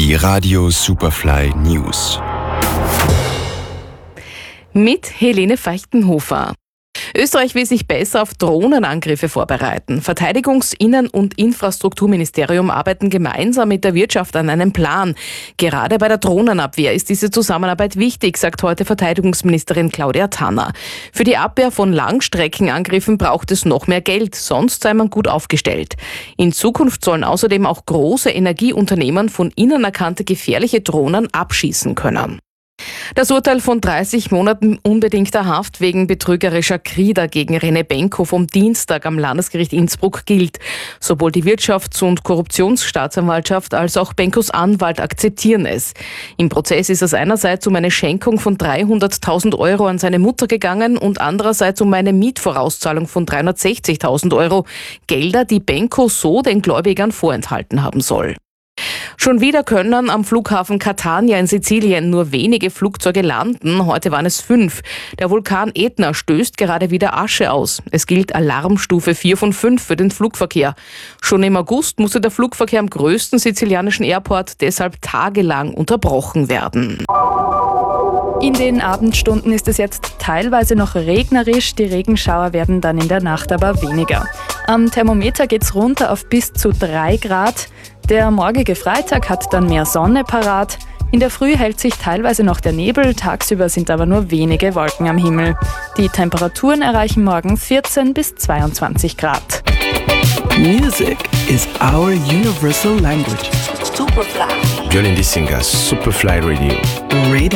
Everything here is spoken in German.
Die Radio Superfly News. Mit Helene Feichtenhofer. Österreich will sich besser auf Drohnenangriffe vorbereiten. Verteidigungs-, Innen- und Infrastrukturministerium arbeiten gemeinsam mit der Wirtschaft an einem Plan. Gerade bei der Drohnenabwehr ist diese Zusammenarbeit wichtig, sagt heute Verteidigungsministerin Claudia Tanner. Für die Abwehr von Langstreckenangriffen braucht es noch mehr Geld, sonst sei man gut aufgestellt. In Zukunft sollen außerdem auch große Energieunternehmen von innen erkannte gefährliche Drohnen abschießen können. Das Urteil von 30 Monaten unbedingter Haft wegen betrügerischer Krieder gegen René Benko vom Dienstag am Landesgericht Innsbruck gilt. Sowohl die Wirtschafts- und Korruptionsstaatsanwaltschaft als auch Benkos Anwalt akzeptieren es. Im Prozess ist es einerseits um eine Schenkung von 300.000 Euro an seine Mutter gegangen und andererseits um eine Mietvorauszahlung von 360.000 Euro. Gelder, die Benko so den Gläubigern vorenthalten haben soll. Schon wieder können am Flughafen Catania in Sizilien nur wenige Flugzeuge landen. Heute waren es 5. Der Vulkan Etna stößt gerade wieder Asche aus. Es gilt Alarmstufe 4 von 5 für den Flugverkehr. Schon im August musste der Flugverkehr am größten sizilianischen Airport deshalb tagelang unterbrochen werden. In den Abendstunden ist es jetzt teilweise noch regnerisch. Die Regenschauer werden dann in der Nacht aber weniger. Am Thermometer geht's runter auf bis zu 3 Grad. Der morgige Freitag hat dann mehr Sonne parat. In der Früh hält sich teilweise noch der Nebel, tagsüber sind aber nur wenige Wolken am Himmel. Die Temperaturen erreichen morgen 14 bis 22 Grad. Music is our universal language. Superfly. Jolene Dissinga, Superfly Radio. Radio